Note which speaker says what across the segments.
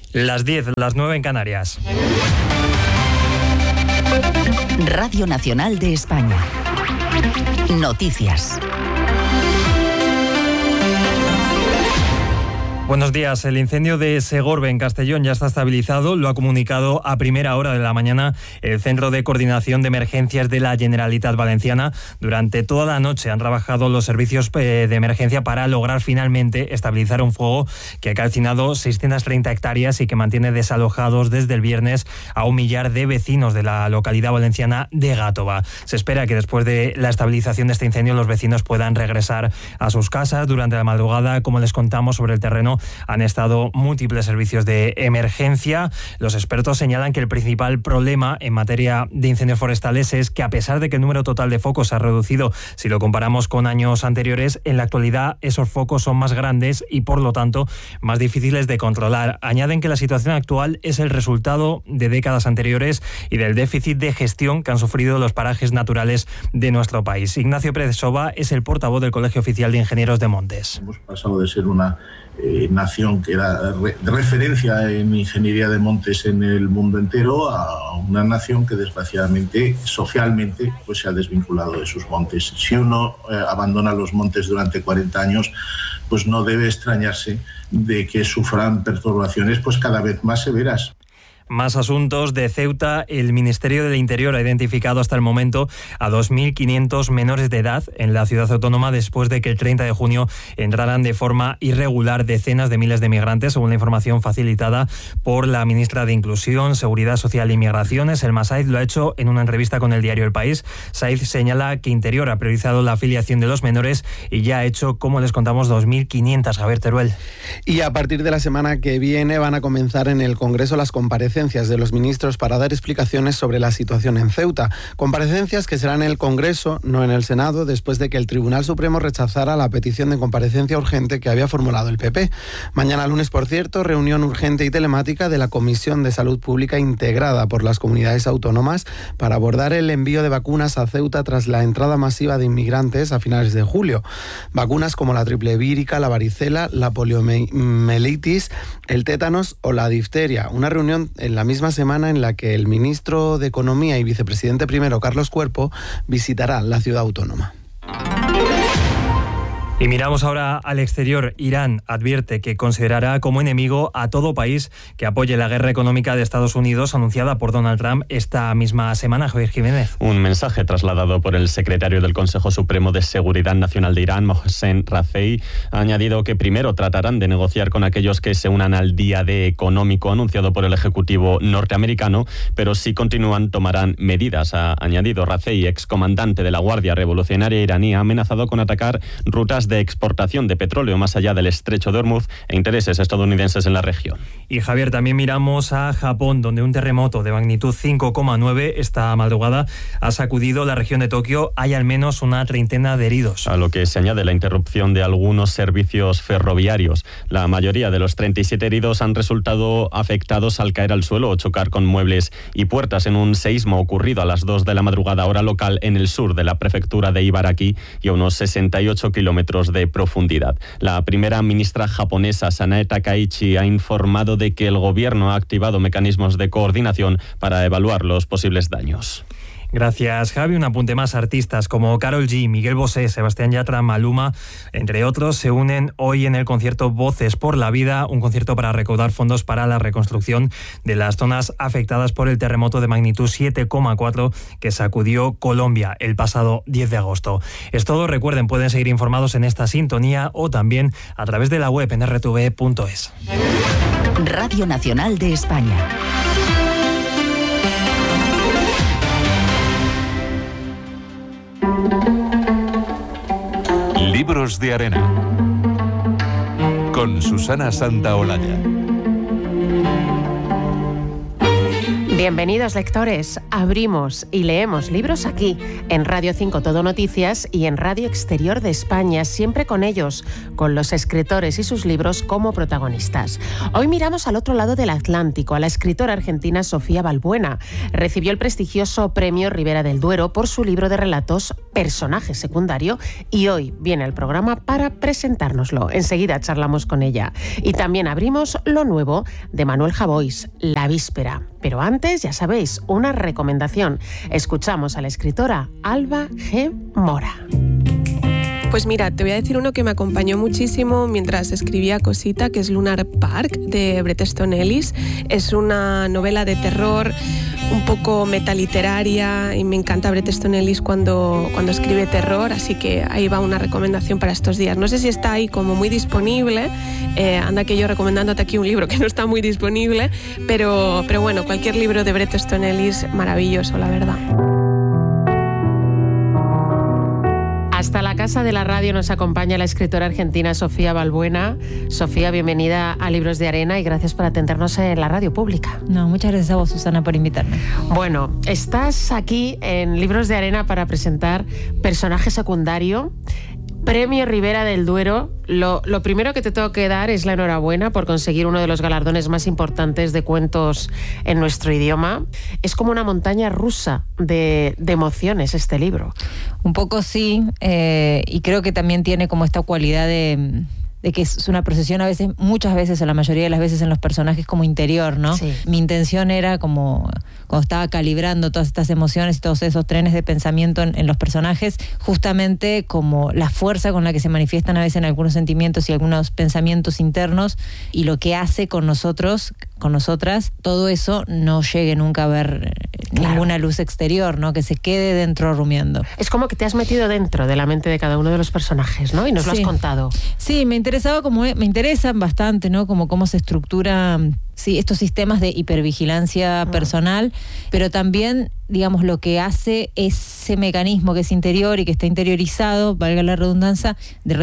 Speaker 1: Las 10, las 9 en Canarias.
Speaker 2: Radio Nacional de España. Noticias.
Speaker 1: Buenos días. El incendio de Segorbe, en Castellón, ya está estabilizado. Lo ha comunicado a primera hora de la mañana el Centro de Coordinación de Emergencias de la Generalitat Valenciana. Durante toda la noche han trabajado los servicios de emergencia para lograr finalmente estabilizar un fuego que ha calcinado 630 hectáreas y que mantiene desalojados desde el viernes a 1 millar de vecinos de la localidad valenciana de Gàtova. Se espera que después de la estabilización de este incendio los vecinos puedan regresar a sus casas. Durante la madrugada, como les contamos, sobre el terreno han estado múltiples servicios de emergencia. Los expertos señalan que el principal problema en materia de incendios forestales es que, a pesar de que el número total de focos se ha reducido si lo comparamos con años anteriores, en la actualidad esos focos son más grandes y, por lo tanto, más difíciles de controlar. Añaden que la situación actual es el resultado de décadas anteriores y del déficit de gestión que han sufrido los parajes naturales de nuestro país. Ignacio Pérez Soba es el portavoz del Colegio Oficial de Ingenieros de Montes.
Speaker 3: Hemos pasado de ser una nación que era de referencia en ingeniería de montes en el mundo entero a una nación que desgraciadamente, socialmente, pues se ha desvinculado de sus montes. Si uno abandona los montes durante 40 años, pues no debe extrañarse de que sufran perturbaciones pues cada vez más severas.
Speaker 1: Más asuntos de Ceuta. El Ministerio del Interior ha identificado hasta el momento a 2.500 menores de edad en la ciudad autónoma después de que el 30 de junio entraran de forma irregular decenas de miles de migrantes, según la información facilitada por la ministra de Inclusión, Seguridad Social y Migraciones, Elma Saiz. Lo ha hecho en una entrevista con el diario El País. Saiz señala que Interior ha priorizado la afiliación de los menores y ya ha hecho, como les contamos, 2.500. Javier Teruel.
Speaker 4: Y a partir de la semana que viene van a comenzar en el Congreso las comparecencias de los ministros para dar explicaciones sobre la situación en Ceuta. Comparecencias que serán en el Congreso, no en el Senado, después de que el Tribunal Supremo rechazara la petición de comparecencia urgente que había formulado el PP. Mañana lunes, por cierto, reunión urgente y telemática de la Comisión de Salud Pública integrada por las comunidades autónomas para abordar el envío de vacunas a Ceuta tras la entrada masiva de inmigrantes a finales de julio. Vacunas como la triple vírica, la varicela, la poliomielitis, el tétanos o la difteria. Una reunión en la misma semana en la que el ministro de Economía y vicepresidente primero, Carlos Cuerpo, visitará la ciudad autónoma.
Speaker 1: Y miramos ahora al exterior. Irán advierte que considerará como enemigo a todo país que apoye la guerra económica de Estados Unidos anunciada por Donald Trump esta misma semana. Javier Jiménez.
Speaker 5: Un mensaje trasladado por el secretario del Consejo Supremo de Seguridad Nacional de Irán, Mohsen Razzei, ha añadido que primero tratarán de negociar con aquellos que se unan al día D económico anunciado por el Ejecutivo norteamericano, pero si continúan tomarán medidas. Ha añadido Razzei, excomandante de la Guardia Revolucionaria iraní, ha amenazado con atacar rutas de exportación de petróleo más allá del estrecho de Hormuz e intereses estadounidenses en la región.
Speaker 1: Y Javier, también miramos a Japón, donde un terremoto de magnitud 5,9 esta madrugada ha sacudido la región de Tokio. Hay al menos una treintena de heridos.
Speaker 5: A lo que se añade la interrupción de algunos servicios ferroviarios. La mayoría de los 37 heridos han resultado afectados al caer al suelo o chocar con muebles y puertas en un seísmo ocurrido a las 2 de la madrugada hora local en el sur de la prefectura de Ibaraki y a unos 68 kilómetros de profundidad. La primera ministra japonesa, Sanae Takaichi, ha informado de que el gobierno ha activado mecanismos de coordinación para evaluar los posibles daños.
Speaker 1: Gracias, Javi. Un apunte más. Artistas como Karol G, Miguel Bosé, Sebastián Yatra, Maluma, entre otros, se unen hoy en el concierto Voces por la Vida, un concierto para recaudar fondos para la reconstrucción de las zonas afectadas por el terremoto de magnitud 7,4 que sacudió Colombia el pasado 10 de agosto. Es todo. Recuerden, pueden seguir informados en esta sintonía o también a través de la web en rtv.es.
Speaker 2: Radio Nacional de España.
Speaker 6: Libros de Arena con Susana Santaolalla. Bienvenidos lectores, abrimos y leemos libros aquí, en Radio 5 Todo Noticias y en Radio Exterior de España, siempre con ellos, con los escritores y sus libros como protagonistas. Hoy miramos al otro lado del Atlántico, a la escritora argentina Sofía Balbuena. Recibió el prestigioso Premio Ribera del Duero por su libro de relatos Personaje Secundario y hoy viene al programa para presentárnoslo. Enseguida charlamos con ella. Y también abrimos lo nuevo de Manuel Javois, La Víspera. Pero antes, ya sabéis, una recomendación. Escuchamos a la escritora Alba G. Mora.
Speaker 7: Pues mira, te voy a decir uno que me acompañó muchísimo mientras escribía Cosita, que es Lunar Park, de Bret Easton Ellis. Es una novela de terror un poco metaliteraria y me encanta Bret Easton Ellis cuando escribe terror, así que ahí va una recomendación para estos días. No sé si está ahí como muy disponible, anda que yo recomendándote aquí un libro que no está muy disponible, pero bueno, cualquier libro de Bret Easton Ellis, maravilloso, la verdad.
Speaker 6: Hasta la casa de la radio nos acompaña la escritora argentina Sofía Balbuena. Sofía, bienvenida a Libros de Arena y gracias por atendernos en la radio pública.
Speaker 8: No, muchas gracias a vos, Susana, por invitarme.
Speaker 6: Bueno, estás aquí en Libros de Arena para presentar Personaje Secundario, Premio Ribera del Duero. Lo primero que te tengo que dar es la enhorabuena por conseguir uno de los galardones más importantes de cuentos en nuestro idioma. Es como una montaña rusa de emociones este libro.
Speaker 8: Un poco sí, y creo que también tiene como esta cualidad de que es una procesión a veces, muchas veces, o la mayoría de las veces en los personajes como interior, ¿no? Sí. Mi intención era como, cuando estaba calibrando todas estas emociones y todos esos trenes de pensamiento en los personajes, justamente como la fuerza con la que se manifiestan a veces en algunos sentimientos y algunos pensamientos internos y lo que hace con nosotros, con nosotras, todo eso no llegue nunca a ver ninguna luz exterior, ¿no? Que se quede dentro rumiando.
Speaker 6: Es como que te has metido dentro de la mente de cada uno de los personajes, ¿no? Y nos lo has contado.
Speaker 8: Sí, me interesan bastante, ¿no? Como cómo se estructura, sí, estos sistemas de hipervigilancia personal, pero también, digamos, lo que hace ese mecanismo que es interior y que está interiorizado, valga la redundancia,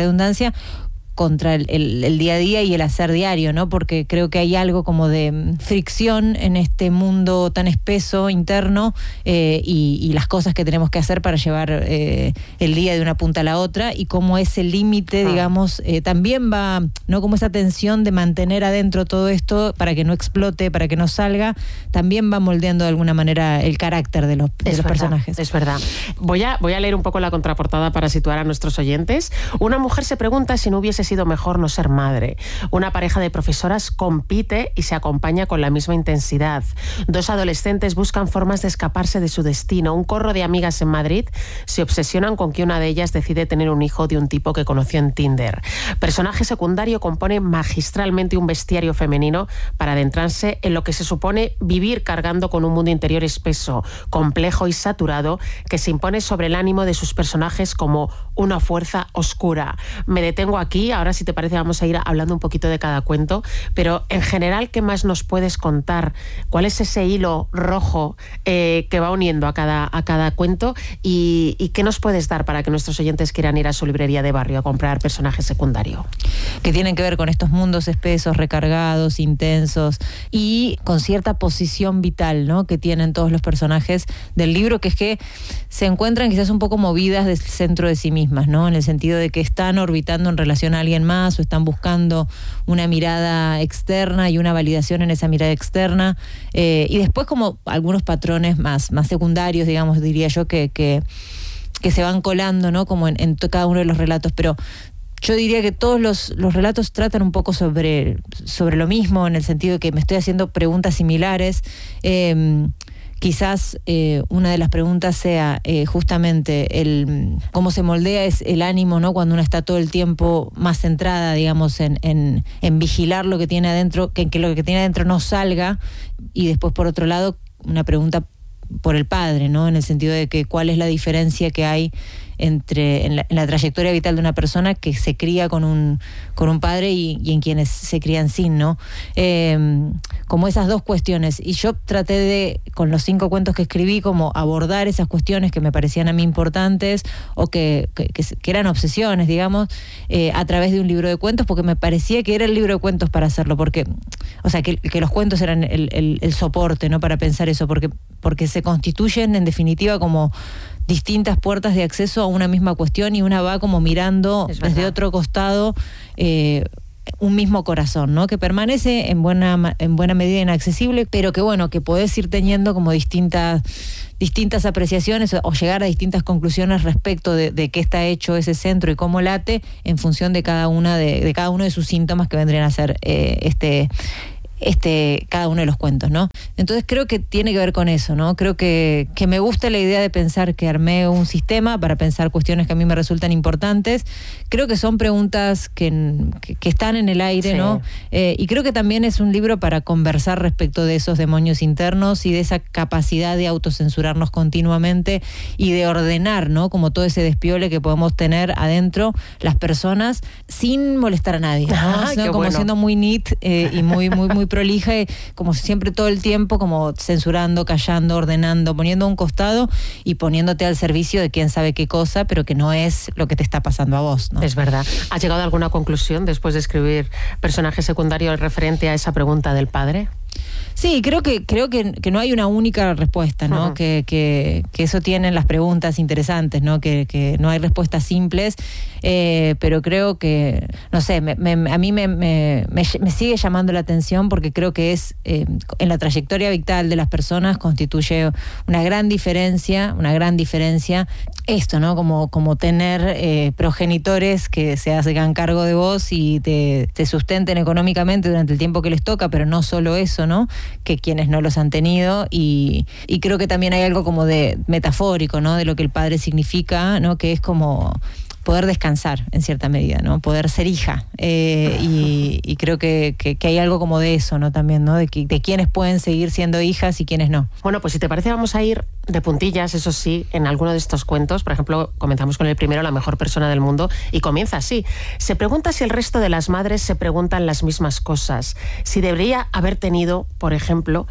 Speaker 8: contra el día a día y el hacer diario, ¿no? Porque creo que hay algo como de fricción en este mundo tan espeso, interno, y las cosas que tenemos que hacer para llevar el día de una punta a la otra, y cómo ese límite, digamos, también va, ¿no? Como esa tensión de mantener adentro todo esto para que no explote, para que no salga, también va moldeando de alguna manera el carácter de los personajes.
Speaker 6: Es verdad. Voy a leer un poco la contraportada para situar a nuestros oyentes. Una mujer se pregunta si no hubiese sido mejor no ser madre. Una pareja de profesoras compite y se acompaña con la misma intensidad. Dos adolescentes buscan formas de escaparse de su destino. Un corro de amigas en Madrid se obsesionan con que una de ellas decide tener un hijo de un tipo que conoció en Tinder. Personaje secundario compone magistralmente un bestiario femenino para adentrarse en lo que se supone vivir cargando con un mundo interior espeso, complejo y saturado que se impone sobre el ánimo de sus personajes como una fuerza oscura. Me detengo aquí. Ahora, si te parece, vamos a ir hablando un poquito de cada cuento, pero en general, ¿qué más nos puedes contar? ¿Cuál es ese hilo rojo que va uniendo a cada cuento? ¿Y qué nos puedes dar para que nuestros oyentes quieran ir a su librería de barrio a comprar Personaje Secundario?
Speaker 8: Que tienen que ver con estos mundos espesos, recargados, intensos y con cierta posición vital, ¿no? Que tienen todos los personajes del libro, que es que se encuentran quizás un poco movidas del centro de sí mismas, ¿no? En el sentido de que están orbitando en relación a alguien más o están buscando una mirada externa y una validación en esa mirada externa, y después como algunos patrones más secundarios, digamos, diría yo, que se van colando, ¿no? Como en cada uno de los relatos, pero yo diría que todos los relatos tratan un poco sobre lo mismo, en el sentido de que me estoy haciendo preguntas similares. Quizás una de las preguntas sea justamente cómo se moldea es el ánimo, ¿no? Cuando uno está todo el tiempo más centrada, digamos, en vigilar lo que tiene adentro, que lo que tiene adentro no salga, y después, por otro lado, una pregunta por el padre, ¿no? En el sentido de que cuál es la diferencia que hay en la trayectoria vital de una persona que se cría con un padre y en quienes se crían sin, ¿no? Como esas dos cuestiones. Y yo traté de, con los 5 cuentos que escribí, como abordar esas cuestiones que me parecían a mí importantes o que eran obsesiones, digamos, a través de un libro de cuentos, porque me parecía que era el libro de cuentos para hacerlo, porque, o sea, que los cuentos eran el soporte, ¿no? Para pensar eso, porque se constituyen en definitiva como distintas puertas de acceso a una misma cuestión y una va como mirando desde otro costado un mismo corazón, ¿no? Que permanece en buena medida inaccesible, pero que bueno, que podés ir teniendo como distintas apreciaciones o llegar a distintas conclusiones respecto de qué está hecho ese centro y cómo late en función de cada uno de sus síntomas que vendrían a ser cada uno de los cuentos, ¿no? Entonces creo que tiene que ver con eso, ¿no? Creo que me gusta la idea de pensar que armé un sistema para pensar cuestiones que a mí me resultan importantes. Creo que son preguntas que están en el aire, sí, ¿no? Y creo que también es un libro para conversar respecto de esos demonios internos y de esa capacidad de autocensurarnos continuamente y de ordenar, ¿no? Como todo ese despiole que podemos tener adentro las personas sin molestar a nadie, ¿no? Como bueno, siendo muy neat y muy prolija, como siempre todo el tiempo, como censurando, callando, ordenando, poniendo a un costado y poniéndote al servicio de quién sabe qué cosa, pero que no es lo que te está pasando a vos, ¿no?
Speaker 6: Es verdad. ¿Has llegado a alguna conclusión después de escribir personaje secundario referente a esa pregunta del padre?
Speaker 8: Sí, creo que no hay una única respuesta, ¿no? Uh-huh. Que eso tienen las preguntas interesantes, ¿no? Que no hay respuestas simples, pero creo que, no sé, a mí me sigue llamando la atención porque creo que es, en la trayectoria vital de las personas constituye una gran diferencia esto, ¿no? Como tener progenitores que se hagan cargo de vos y te sustenten económicamente durante el tiempo que les toca, pero no solo eso, ¿no? Que quienes no los han tenido y creo que también hay algo como de metafórico, ¿no? De lo que el padre significa, ¿no? Que es como poder descansar en cierta medida, ¿no? Poder ser hija. Y creo que hay algo como de eso, ¿no? También, ¿no? De quiénes pueden seguir siendo hijas y quiénes no.
Speaker 6: Bueno, pues si te parece vamos a ir de puntillas, eso sí, en alguno de estos cuentos. Por ejemplo, comenzamos con el primero, La mejor persona del mundo, y comienza así. Se pregunta si el resto de las madres se preguntan las mismas cosas. Si debería haberla tenido, por ejemplo.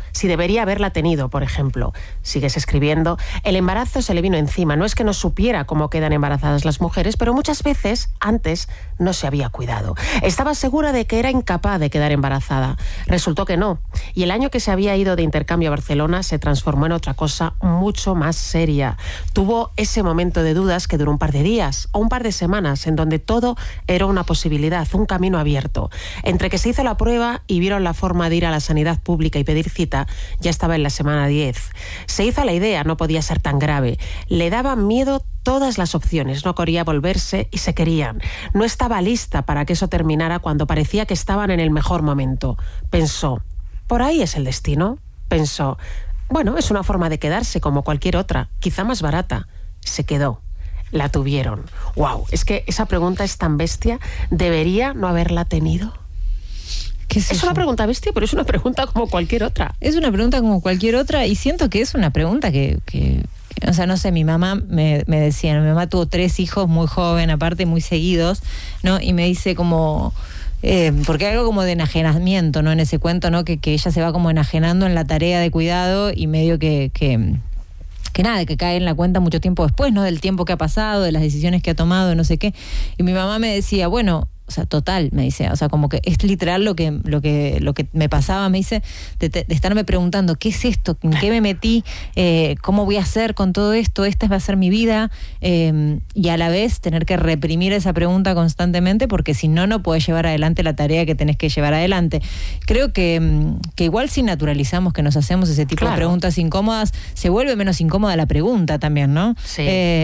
Speaker 6: Sigues escribiendo. El embarazo se le vino encima. No es que no supiera cómo quedan embarazadas las mujeres, pero muchas veces antes no se había cuidado. Estaba segura de que era incapaz de quedar embarazada. Resultó que no. Y el año que se había ido de intercambio a Barcelona se transformó en otra cosa mucho más seria. Tuvo ese momento de dudas que duró un par de días o un par de semanas, en donde todo era una posibilidad, un camino abierto. Entre que se hizo la prueba y vieron la forma de ir a la sanidad pública y pedir cita, ya estaba en la semana 10. Se hizo la idea, no podía ser tan grave. Le daban miedo todas las opciones, no quería volverse y se querían. No estaba lista para que eso terminara cuando parecía que estaban en el mejor momento. Pensó, ¿por ahí es el destino? Pensó, bueno, es una forma de quedarse como cualquier otra, quizá más barata. Se quedó. La tuvieron. ¡Wow! Es que esa pregunta es tan bestia. ¿Debería no haberla tenido?
Speaker 8: ¿Qué es
Speaker 6: una pregunta bestia, pero es una pregunta como cualquier otra.
Speaker 8: Es una pregunta como cualquier otra y siento que es una pregunta que o sea, no sé, mi mamá me decía, mi mamá tuvo 3 hijos muy joven, aparte muy seguidos, ¿no? Y me dice como, porque hay algo como de enajenamiento, ¿no? En ese cuento, ¿no? Que ella se va como enajenando en la tarea de cuidado y medio que nada, que cae en la cuenta mucho tiempo después, ¿no? Del tiempo que ha pasado, de las decisiones que ha tomado, no sé qué. Y mi mamá me decía, bueno, o sea, total, me dice, o sea, como que es literal lo que me pasaba, me dice, de estarme preguntando, ¿qué es esto? ¿En qué me metí? ¿Cómo voy a hacer con todo esto? ¿Esta va a ser mi vida? Y a la vez tener que reprimir esa pregunta constantemente, porque si no, no podés llevar adelante la tarea que tenés que llevar adelante. Creo que igual si naturalizamos que nos hacemos ese tipo de preguntas incómodas, se vuelve menos incómoda la pregunta también, ¿no?
Speaker 6: Sí.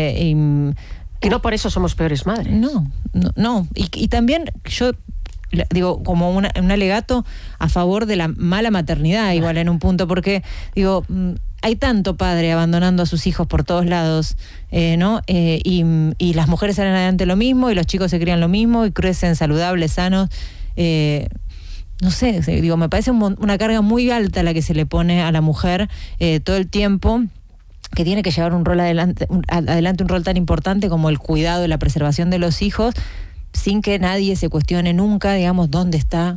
Speaker 6: Que no por eso somos peores madres.
Speaker 8: No. Y también yo digo, como un alegato a favor de la mala maternidad, igual en un punto, porque digo, hay tanto padre abandonando a sus hijos por todos lados, ¿no? Y las mujeres salen adelante lo mismo, y los chicos se crían lo mismo, y crecen saludables, sanos. No sé, digo, me parece una carga muy alta la que se le pone a la mujer todo el tiempo. que tiene que llevar un rol adelante un rol tan importante como el cuidado y la preservación de los hijos, sin que nadie se cuestione nunca, digamos, dónde está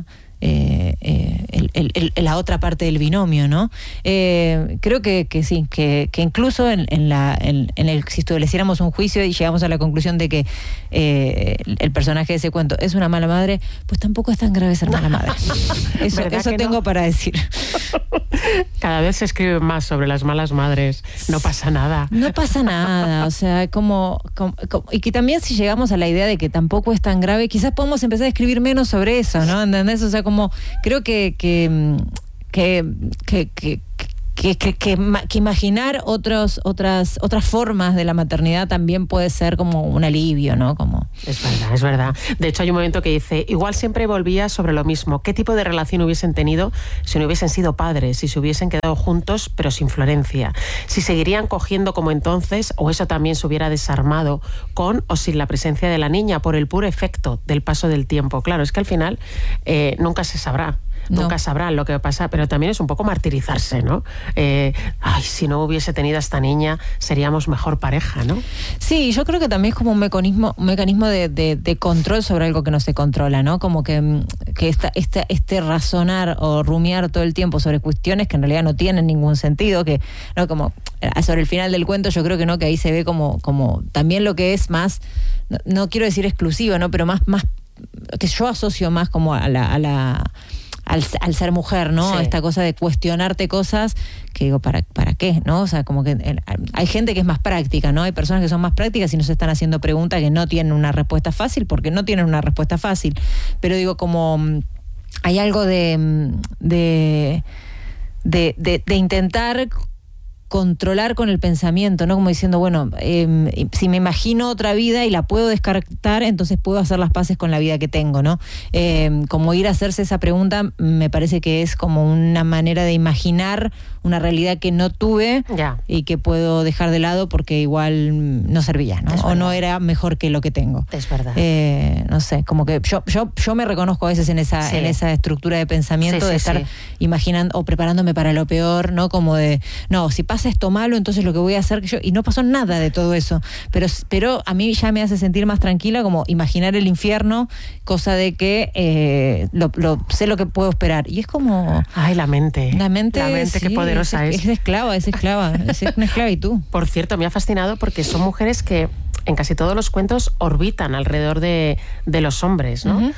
Speaker 8: la otra parte del binomio, ¿no? Creo que sí, que incluso si estableciéramos un juicio y llegamos a la conclusión de que el personaje de ese cuento es una mala madre, pues tampoco es tan grave ser mala madre. Eso tengo para decir.
Speaker 6: Cada vez se escribe más sobre las malas madres. No pasa nada.
Speaker 8: No pasa nada. O sea, y que también si llegamos a la idea de que tampoco es tan grave, quizás podemos empezar a escribir menos sobre eso, ¿no? ¿Entendés? O sea, como creo que imaginar otras formas de la maternidad también puede ser como un alivio, ¿no? Como...
Speaker 6: Es verdad. De hecho, hay un momento que dice, igual siempre volvía sobre lo mismo. ¿Qué tipo de relación hubiesen tenido si no hubiesen sido padres, si se hubiesen quedado juntos pero sin Florencia? Si seguirían cogiendo como entonces, o eso también se hubiera desarmado con o sin la presencia de la niña, por el puro efecto del paso del tiempo. Claro, es que al final nunca se sabrá. Nunca sabrán lo que pasa, pero también es un poco martirizarse, ¿no? Si no hubiese tenido a esta niña, seríamos mejor pareja, ¿no?
Speaker 8: Sí, yo creo que también es como un mecanismo de control sobre algo que no se controla, ¿no? Como que este razonar o rumiar todo el tiempo sobre cuestiones que en realidad no tienen ningún sentido, que no, como sobre el final del cuento yo creo que no, que ahí se ve como también lo que es más, no quiero decir exclusivo, ¿no? Pero más que yo asocio más como al ser mujer, ¿no?
Speaker 6: Sí.
Speaker 8: Esta cosa de cuestionarte cosas que digo, ¿para qué? ¿No? O sea, como que hay gente que es más práctica, ¿no? Hay personas que son más prácticas y no se están haciendo preguntas que no tienen una respuesta fácil porque no tienen una respuesta fácil. Pero digo, como hay algo de intentar controlar con el pensamiento, ¿no? Como diciendo, bueno, si me imagino otra vida y la puedo descartar, entonces puedo hacer las paces con la vida que tengo, ¿no? Como ir a hacerse esa pregunta me parece que es como una manera de imaginar una realidad que no tuve y que puedo dejar de lado porque igual no servía, ¿no? O no era mejor que lo que tengo.
Speaker 6: Es verdad.
Speaker 8: No sé, como que yo me reconozco a veces en esa estructura de pensamiento de estar imaginando o preparándome para lo peor, ¿no? Como de, no, si pasa esto malo, entonces lo que voy a hacer y no pasó nada de todo eso, pero a mí ya me hace sentir más tranquila como imaginar el infierno, cosa de que sé lo que puedo esperar, y es como...
Speaker 6: Ay, la mente qué poderosa es.
Speaker 8: Es esclava, es una esclavitud.
Speaker 6: Por cierto, me ha fascinado porque son mujeres que en casi todos los cuentos orbitan alrededor de los hombres, ¿no?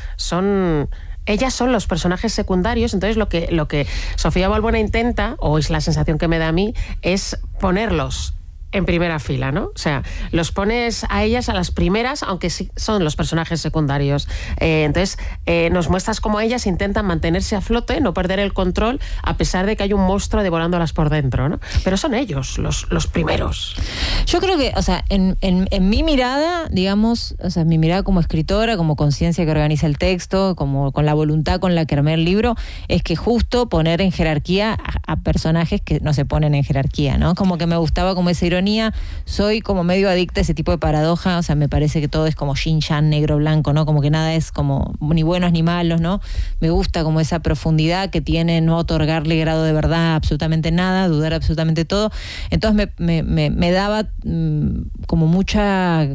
Speaker 6: Ellas son los personajes secundarios, entonces lo que Sofía Balbuena intenta, o es la sensación que me da a mí, es ponerlos en primera fila, ¿no? O sea, los pones a ellas a las primeras, aunque sí son los personajes secundarios. Entonces, nos muestras cómo ellas intentan mantenerse a flote, no perder el control, a pesar de que hay un monstruo devorándolas por dentro, ¿no? Pero son ellos los primeros.
Speaker 8: Yo creo que, o sea, en mi mirada, digamos, o sea, mi mirada como escritora, como conciencia que organiza el texto, como con la voluntad con la que armé el libro, es que justo poner en jerarquía a personajes que no se ponen en jerarquía, ¿no? Como que me gustaba como esa ironía. Soy como medio adicta a ese tipo de paradoja, o sea, me parece que todo es como yin yang, negro, blanco, ¿no? Como que nada es como ni buenos ni malos, ¿no? Me gusta como esa profundidad que tiene no otorgarle grado de verdad a absolutamente nada, dudar absolutamente todo. Entonces me daba como mucha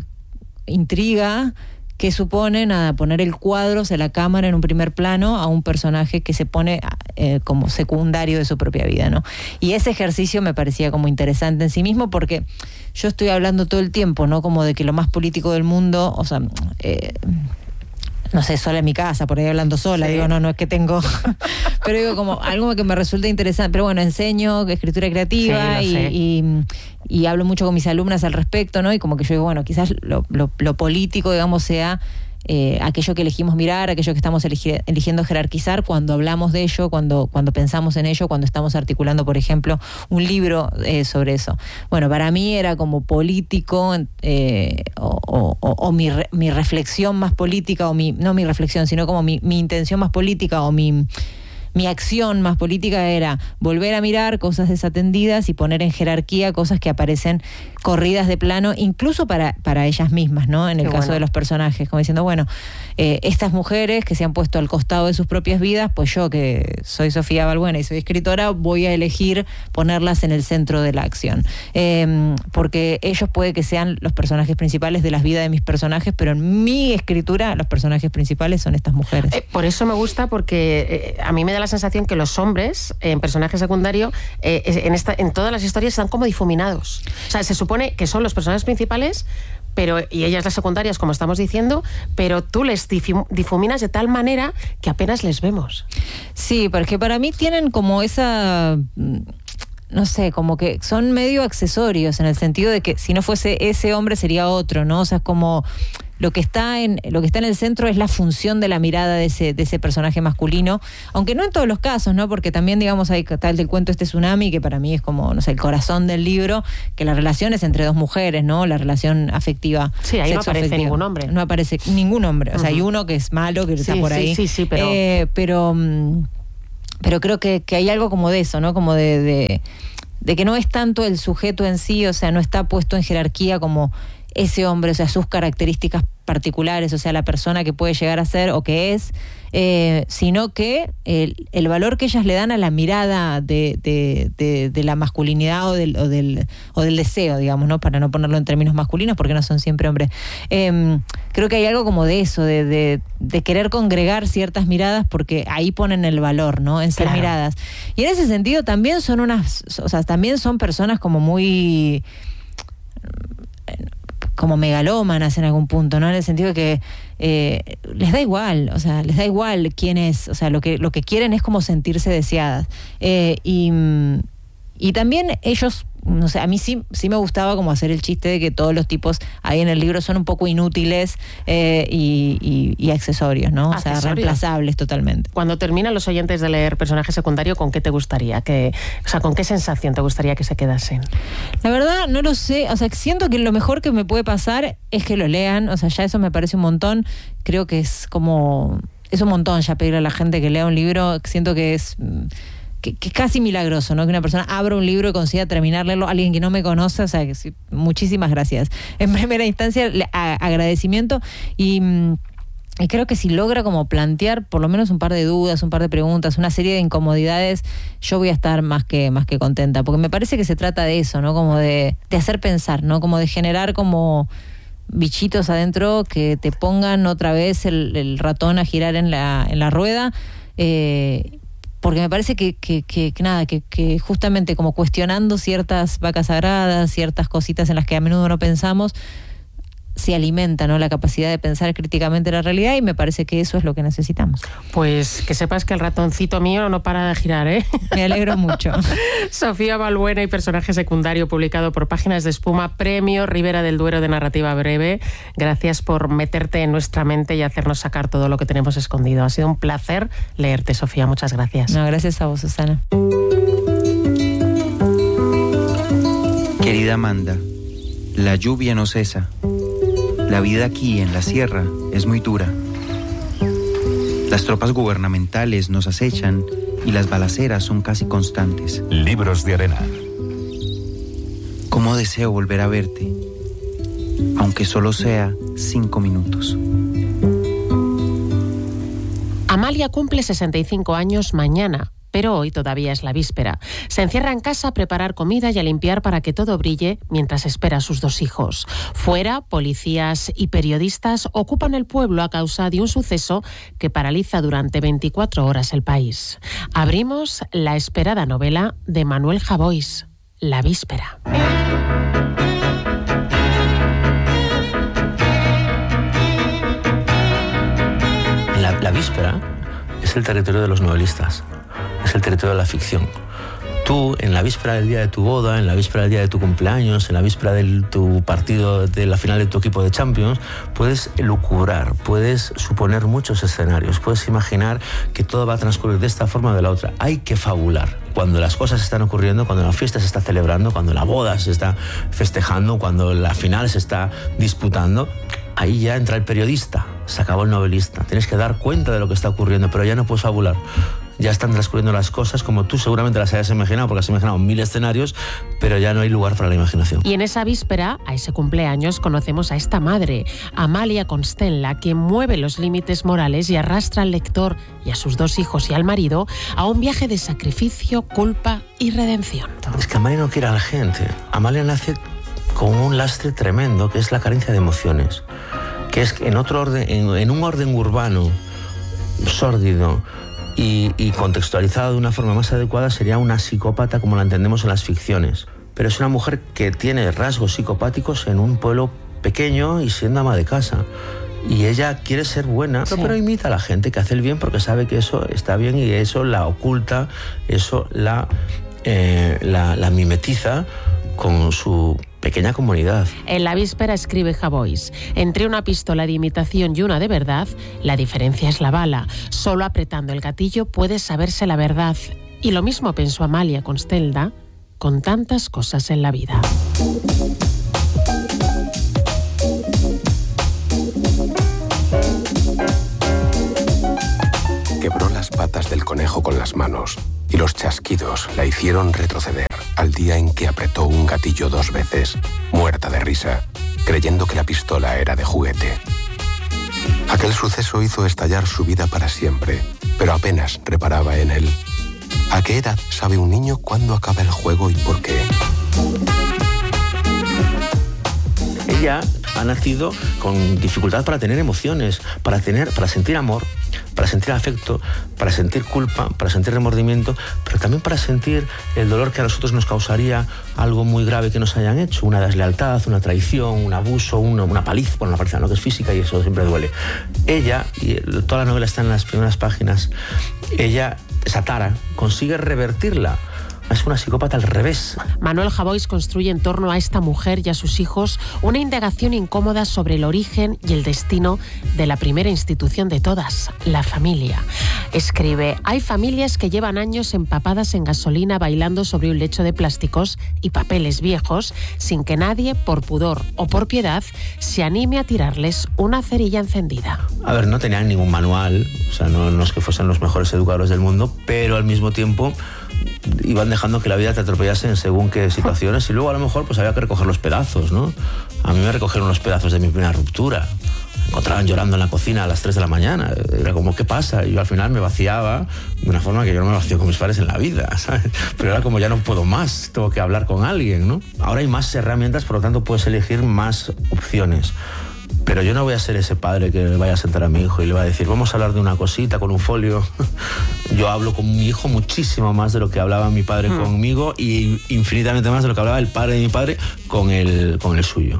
Speaker 8: intriga que supone poner el cuadro, o sea, la cámara en un primer plano a un personaje que se pone como secundario de su propia vida, ¿no? Y ese ejercicio me parecía como interesante en sí mismo porque yo estoy hablando todo el tiempo, ¿no? Como de que lo más político del mundo, o sea... no sé, sola en mi casa, por ahí hablando sola, digo, no es que tengo... pero digo, como algo que me resulta interesante. Pero bueno, enseño escritura creativa y hablo mucho con mis alumnas al respecto, ¿no? Y como que yo digo, bueno, quizás lo político, digamos, sea aquello que elegimos mirar, aquello que estamos eligiendo jerarquizar cuando hablamos de ello, cuando pensamos en ello, cuando estamos articulando, por ejemplo, un libro sobre eso. Bueno, para mí era como político o mi reflexión más política, no mi reflexión, sino como mi intención más política o mi mi acción más política era volver a mirar cosas desatendidas y poner en jerarquía cosas que aparecen corridas de plano, incluso para ellas mismas, ¿no? En el caso de los personajes, como diciendo, bueno, estas mujeres que se han puesto al costado de sus propias vidas, pues yo, que soy Sofía Balbuena y soy escritora, voy a elegir ponerlas en el centro de la acción. Porque ellos puede que sean los personajes principales de las vidas de mis personajes, pero en mi escritura los personajes principales son estas mujeres.
Speaker 6: Por eso me gusta, porque a mí me da la sensación que los hombres en personaje secundario en todas las historias están como difuminados. O sea, se supone que son los personajes principales, y ellas las secundarias, como estamos diciendo, pero tú les difuminas de tal manera que apenas les vemos.
Speaker 8: Sí, porque para mí tienen como esa... no sé, como que son medio accesorios, en el sentido de que si no fuese ese hombre sería otro, ¿no? O sea, es como lo que está en el centro es la función de la mirada de ese personaje masculino, aunque no en todos los casos, ¿no? Porque también, digamos, hay tal del cuento Tsunami, que para mí es como, no sé, el corazón del libro, que la relación es entre dos mujeres, ¿no? La relación afectiva.
Speaker 6: Sí, ahí no aparece ningún hombre.
Speaker 8: No aparece ningún hombre. O sea, hay uno que es malo, que está por ahí.
Speaker 6: Sí,
Speaker 8: pero creo que hay algo como de eso, ¿no? Como de que no es tanto el sujeto en sí, o sea, no está puesto en jerarquía como ese hombre, o sea, sus características particulares, o sea, la persona que puede llegar a ser o que es, sino que el valor que ellas le dan a la mirada de la masculinidad o del deseo, digamos, ¿no? Para no ponerlo en términos masculinos, porque no son siempre hombres. Creo que hay algo como de eso, de querer congregar ciertas miradas, porque ahí ponen el valor, ¿no? En ser miradas. Y en ese sentido también también son personas como muy... como megalómanas en algún punto, ¿no? En el sentido de que les da igual, o sea, les da igual quién es, o sea, lo que quieren es como sentirse deseadas. Y también ellos, no sé, a mí sí me gustaba como hacer el chiste de que todos los tipos ahí en el libro son un poco inútiles y accesorios, ¿no? O sea, reemplazables totalmente.
Speaker 6: Cuando terminan los oyentes de leer personaje secundario, ¿con qué te gustaría? ¿Con qué sensación te gustaría que se quedasen?
Speaker 8: La verdad, no lo sé. O sea, siento que lo mejor que me puede pasar es que lo lean. O sea, ya eso me parece un montón. Creo que es un montón ya pedirle a la gente que lea un libro. Siento que es... que es casi milagroso, ¿no? Que una persona abra un libro y consiga terminarlo, alguien que no me conoce, o sea, que sí, muchísimas gracias. En primera instancia, agradecimiento y creo que si logra como plantear por lo menos un par de dudas, un par de preguntas, una serie de incomodidades, yo voy a estar más que contenta, porque me parece que se trata de eso, ¿no? Como de hacer pensar, ¿no? Como de generar como bichitos adentro que te pongan otra vez el ratón a girar en la rueda, porque me parece que justamente como cuestionando ciertas vacas sagradas, ciertas cositas en las que a menudo no pensamos, se alimenta, ¿no? La capacidad de pensar críticamente la realidad, y me parece que eso es lo que necesitamos.
Speaker 6: Pues que sepas que el ratoncito mío no para de girar, ¿eh?
Speaker 8: Me alegro mucho.
Speaker 6: Sofía Balbuena y personaje secundario, publicado por Páginas de Espuma, Premio Ribera del Duero de narrativa breve. Gracias por meterte en nuestra mente y hacernos sacar todo lo que tenemos escondido. Ha sido un placer leerte, Sofía. Muchas gracias.
Speaker 8: No, gracias a vos, Susana.
Speaker 9: Querida Amanda, la lluvia no cesa. La vida aquí en la sierra es muy dura. Las tropas gubernamentales nos acechan y las balaceras son casi constantes.
Speaker 10: Libros de arena.
Speaker 9: ¿Cómo deseo volver a verte? Aunque solo sea 5 minutos.
Speaker 6: Amalia cumple 65 años mañana, pero hoy todavía es la víspera. Se encierra en casa a preparar comida y a limpiar para que todo brille mientras espera a sus 2 hijos. Fuera, policías y periodistas ocupan el pueblo a causa de un suceso que paraliza durante 24 horas el país. Abrimos la esperada novela de Manuel Javois, La víspera.
Speaker 11: La víspera es el territorio de los novelistas. Es el territorio de la ficción. Tú, en la víspera del día de tu boda, en la víspera del día de tu cumpleaños, en la víspera de tu partido, de la final de tu equipo de Champions, puedes elucubrar, puedes suponer muchos escenarios, puedes imaginar que todo va a transcurrir de esta forma o de la otra. Hay que fabular. Cuando las cosas están ocurriendo, cuando la fiesta se está celebrando, cuando la boda se está festejando, cuando la final se está disputando, ahí ya entra el periodista, se acabó el novelista. Tienes que dar cuenta de lo que está ocurriendo, pero ya no puedes fabular. ya están transcurriendo las cosas como tú seguramente las hayas imaginado, porque has imaginado 1000 escenarios, pero ya no hay lugar para la imaginación.
Speaker 6: Y en esa víspera, a ese cumpleaños, conocemos a esta madre, Amalia Constenla, quien mueve los límites morales y arrastra al lector y a sus 2 hijos y al marido a un viaje de sacrificio, culpa y redención.
Speaker 11: Es que Amalia no quiere a la gente. Amalia nace con un lastre tremendo, que es la carencia de emociones, que es en otro orden, en un orden urbano, sórdido y contextualizado de una forma más adecuada, sería una psicópata como la entendemos en las ficciones. Pero es una mujer que tiene rasgos psicopáticos en un pueblo pequeño y siendo ama de casa. Y ella quiere ser buena, sí, pero imita a la gente que hace el bien porque sabe que eso está bien y eso la oculta, eso la mimetiza con su pequeña comunidad.
Speaker 6: En la víspera escribe Javois: entre una pistola de imitación y una de verdad, la diferencia es la bala. Solo apretando el gatillo puede saberse la verdad. Y lo mismo pensó Amalia Constenla con tantas cosas en la vida.
Speaker 10: Quebró las patas del conejo con las manos y los chasquidos la hicieron retroceder al día en que apretó un gatillo 2 veces, muerta de risa, creyendo que la pistola era de juguete. Aquel suceso hizo estallar su vida para siempre, pero apenas reparaba en él. ¿A qué edad sabe un niño cuándo acaba el juego y por qué?
Speaker 11: Ella ha nacido con dificultad para tener emociones, para sentir amor, para sentir afecto, para sentir culpa, para sentir remordimiento, pero también para sentir el dolor que a nosotros nos causaría algo muy grave que nos hayan hecho, una deslealtad, una traición, un abuso, una paliza, bueno, una paliza no, que es física y eso siempre duele. Ella, y toda la novela está en las primeras páginas, ella, esa tara, consigue revertirla. Es una psicópata al revés.
Speaker 6: Manuel Javois construye en torno a esta mujer y a sus hijos una indagación incómoda sobre el origen y el destino de la primera institución de todas, la familia. Escribe: hay familias que llevan años empapadas en gasolina bailando sobre un lecho de plásticos y papeles viejos sin que nadie, por pudor o por piedad, se anime a tirarles una cerilla encendida.
Speaker 11: A ver, no tenían ningún manual, o sea, no es que fuesen los mejores educadores del mundo, pero al mismo tiempo iban dejando que la vida te atropellase en según qué situaciones y luego a lo mejor pues había que recoger los pedazos, ¿no? A mí me recogieron los pedazos de mi primera ruptura. Me encontraban llorando en la cocina a las 3 de la mañana. Era como, ¿qué pasa? Y yo al final me vaciaba de una forma que yo no me vacío con mis padres en la vida, ¿sabes? Pero era como, ya no puedo más, tengo que hablar con alguien, ¿no? Ahora hay más herramientas, por lo tanto puedes elegir más opciones. Pero yo no voy a ser ese padre que vaya a sentar a mi hijo y le va a decir, vamos a hablar de una cosita con un folio. Yo hablo con mi hijo muchísimo más de lo que hablaba mi padre conmigo y infinitamente más de lo que hablaba el padre de mi padre con el suyo.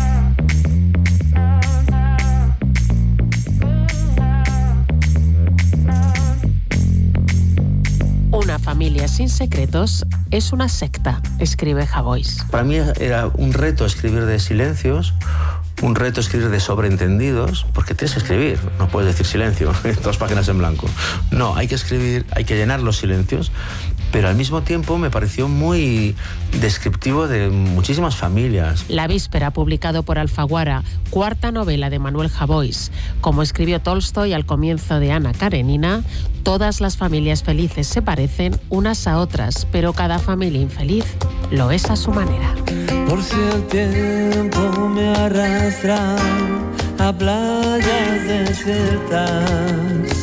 Speaker 6: Una familia sin secretos es una secta, escribe Javois.
Speaker 11: Para mí era un reto escribir de silencios, un reto escribir de sobreentendidos, porque tienes que escribir, no puedes decir silencio, 2 páginas en blanco. No, hay que escribir, hay que llenar los silencios, pero al mismo tiempo me pareció muy descriptivo de muchísimas familias.
Speaker 6: La víspera, publicado por Alfaguara, 4ª novela de Manuel Javois. Como escribió Tolstoy al comienzo de Ana Karenina, todas las familias felices se parecen unas a otras, pero cada familia infeliz lo es a su manera.
Speaker 12: Por si el tiempo me arrastra a playas desiertas.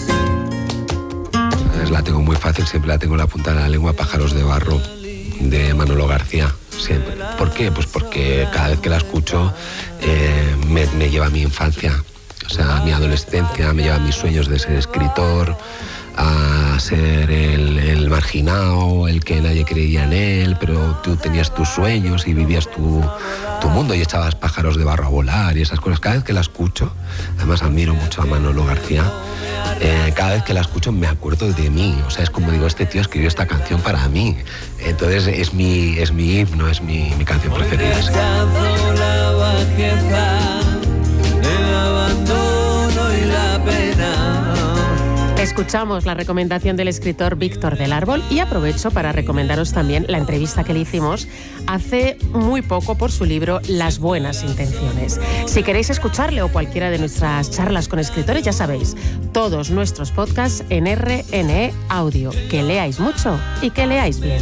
Speaker 10: La tengo muy fácil, siempre la tengo en la punta de la lengua, Pájaros de barro, de Manolo García, siempre. ¿Por qué? Pues porque cada vez que la escucho me lleva a mi infancia, o sea, a mi adolescencia, me lleva a mis sueños de ser escritor, a ser el marginado, el que nadie creía en él, pero tú tenías tus sueños y vivías tu mundo y echabas pájaros de barro a volar y esas cosas. Cada vez que la escucho, además admiro mucho a Manolo García, cada vez que la escucho me acuerdo de mí, o sea, es como digo, este tío escribió esta canción para mí, entonces es mi himno, es mi canción preferida.
Speaker 6: Escuchamos la recomendación del escritor Víctor del Árbol y aprovecho para recomendaros también la entrevista que le hicimos hace muy poco por su libro Las buenas intenciones. Si queréis escucharle o cualquiera de nuestras charlas con escritores, ya sabéis, todos nuestros podcasts en RNE Audio. Que leáis mucho y que leáis bien.